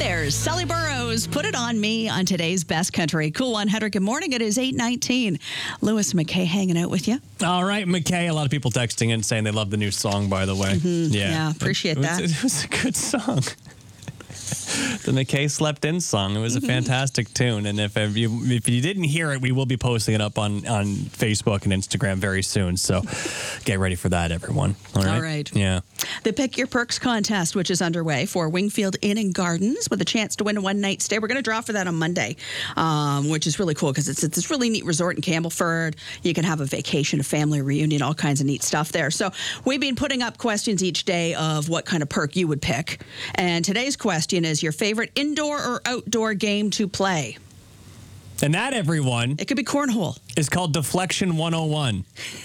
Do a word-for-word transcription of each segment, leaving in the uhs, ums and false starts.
There's Sally Burrows, Put It On Me on today's Best Country. Cool one hundred. Good morning. It is eight nineteen. Lewis McKay hanging out with you. All right, McKay. A lot of people texting in saying they love the new song, by the way. Mm-hmm. Yeah. Yeah, appreciate it, that. It was, it was a good song. The McKay Slept In song. It was a fantastic tune. And if, if you if you didn't hear it, we will be posting it up on, on Facebook and Instagram very soon. So get ready for that, everyone. All right? All right. Yeah. The Pick Your Perks contest, which is underway for Wingfield Inn and Gardens with a chance to win a one-night stay. We're going to draw for that on Monday, um, which is really cool because it's, it's this really neat resort in Campbellford. You can have a vacation, a family reunion, all kinds of neat stuff there. So we've been putting up questions each day of what kind of perk you would pick. And today's question is your favorite indoor or outdoor game to play. And that, everyone, it could be cornhole. Is called Deflection one oh one.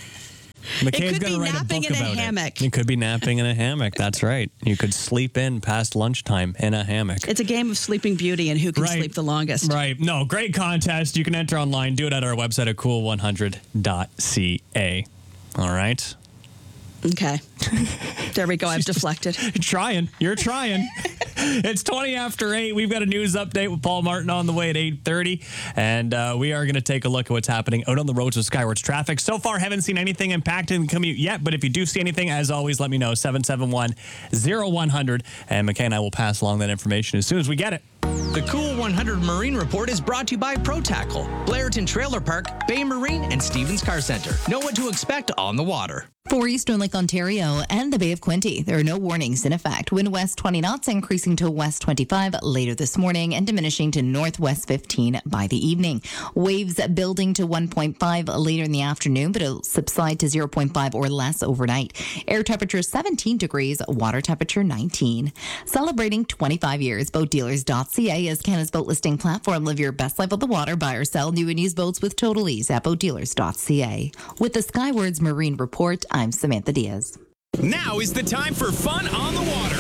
McKay's going to write a book in about a hammock. it. You could be napping in a hammock. That's right. You could sleep in past lunchtime in a hammock. It's a game of Sleeping Beauty and who can right. sleep the longest. Right. No, great contest. You can enter online. Do it at our website at cool one hundred dot c a. All right. Okay. There we go. I've deflected. You're trying. You're trying. It's twenty after eight. We've got a news update with Paul Martin on the way at eight thirty. And uh, we are going to take a look at what's happening out on the roads with Skywards traffic. So far, haven't seen anything impacting the commute yet. But if you do see anything, as always, let me know. seven seven one, oh one hundred. And McKay and I will pass along that information as soon as we get it. The Cool one hundred Marine Report is brought to you by Pro Tackle, Blairton Trailer Park, Bay Marine, and Stevens Car Center. Know what to expect on the water. For Eastern Lake Ontario and the Bay of Quinte, there are no warnings in effect. Wind west twenty knots, increasing to west twenty-five later this morning and diminishing to northwest fifteen by the evening. Waves building to one point five later in the afternoon, but it'll subside to zero point five or less overnight. Air temperature seventeen degrees, water temperature nineteen. Celebrating twenty-five years, boat dealers dot c a is Canada's boat listing platform. Live your best life on the water. Buy or sell new and used boats with total ease at boat dealers dot c a. With the Skywards Marine Report, I'm Samantha Diaz. Now is the time for fun on the water.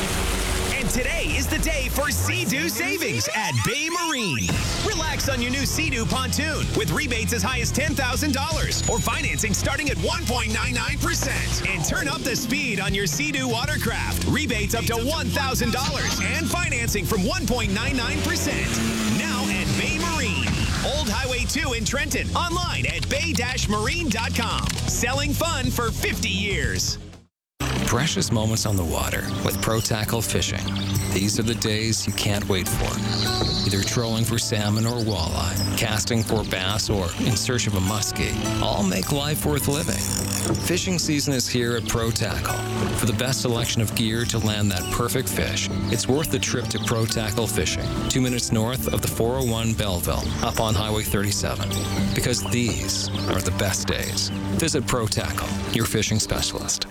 And today is the day for Sea-Doo savings at Bay Marine. Relax on your new Sea-Doo pontoon with rebates as high as ten thousand dollars or financing starting at one point nine nine percent. And turn up the speed on your Sea-Doo watercraft. Rebates up to one thousand dollars and financing from one point nine nine percent. Now at Bay Marine. Old Highway two in Trenton. Online at bay dash marine dot com. Selling fun for fifty years. Precious moments on the water with Pro Tackle Fishing. These are the days you can't wait for. Either trolling for salmon or walleye, casting for bass, or in search of a muskie. All make life worth living. Fishing season is here at Pro Tackle. For the best selection of gear to land that perfect fish, it's worth the trip to Pro Tackle Fishing, two minutes north of the four oh one Belleville, up on Highway thirty-seven. Because these are the best days. Visit Pro Tackle, your fishing specialist.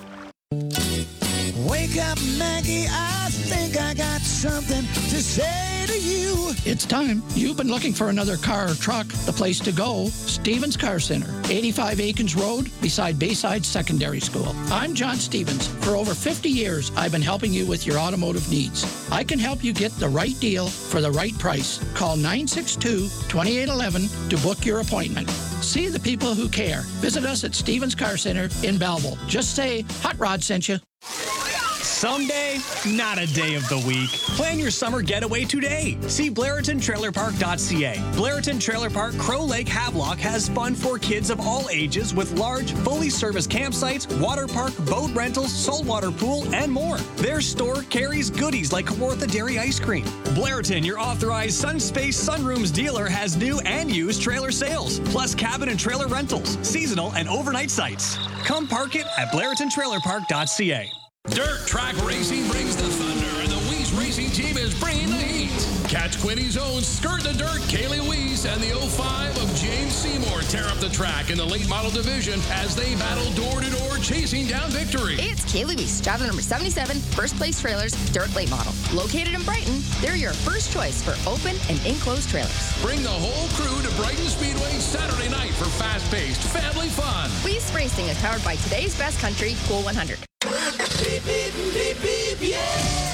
Wake up, Maggie, I think I got something to say to you. It's time. You've been looking for another car or truck. The place to go, Stevens Car Center, eighty-five Aikens Road, beside Bayside Secondary School. I'm John Stevens. For over fifty years, I've been helping you with your automotive needs. I can help you get the right deal for the right price. Call nine six two, two eight one one to book your appointment. See the people who care. Visit us at Stevens Car Center in Belleville. Just say, Hot Rod sent you. Someday, not a day of the week. Plan your summer getaway today. See Blairton Trailer Park dot c a. Blairton Trailer Park Crow Lake Havelock has fun for kids of all ages with large, fully serviced campsites, water park, boat rentals, saltwater pool, and more. Their store carries goodies like Kawartha Dairy Ice Cream. Blairton, your authorized Sunspace Sunrooms dealer, has new and used trailer sales, plus cabin and trailer rentals, seasonal and overnight sites. Come park it at Blairton Trailer Park dot c a. Dirt Track Racing brings the thunder, and the Weiss Racing team is bringing the heat. Catch Quinny's own Skirt the Dirt, Kaylee Weiss, and the oh five of James Seymour tear up the track in the late model division as they battle door-to-door, chasing down victory. It's Kaylee Weiss, driver number seventy-seven, First Place Trailers, Dirt Late Model. Located in Brighton, they're your first choice for open and enclosed trailers. Bring the whole crew to Brighton Speedway Saturday night for fast-paced family fun. Weiss Racing is powered by today's best country, Cool one hundred. Beep, beep, beep, beep, yeah.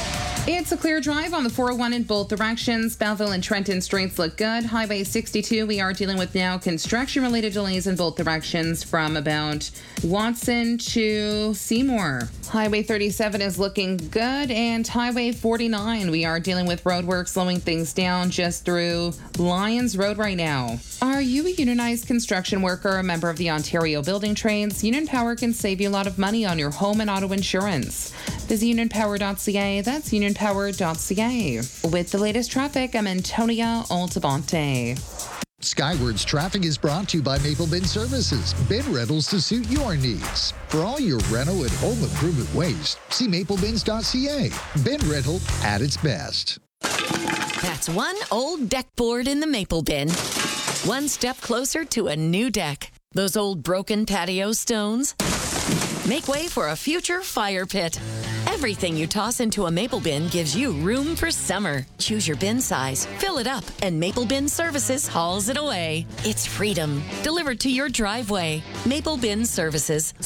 It's a clear drive on the four oh one in both directions. Belleville and Trenton streets look good. Highway sixty-two, we are dealing with now construction-related delays in both directions from about Watson to Seymour. Highway thirty-seven is looking good, and Highway forty-nine, we are dealing with roadwork slowing things down just through Lyons Road right now. Are you a unionized construction worker, a member of the Ontario Building Trades? Union Power can save you a lot of money on your home and auto insurance. Visit union power dot c a. That's union power dot c a. With the latest traffic, I'm Antonia Altabonte. Skyward's traffic is brought to you by Maple Bin Services. Bin rentals to suit your needs. For all your rental and home improvement waste, see maple bins dot c a. Bin rental at its best. That's one old deck board in the Maple Bin. One step closer to a new deck. Those old broken patio stones make way for a future fire pit. Everything you toss into a Maple Bin gives you room for summer. Choose your bin size, fill it up, and Maple Bin Services hauls it away. It's freedom delivered to your driveway. Maple Bin Services,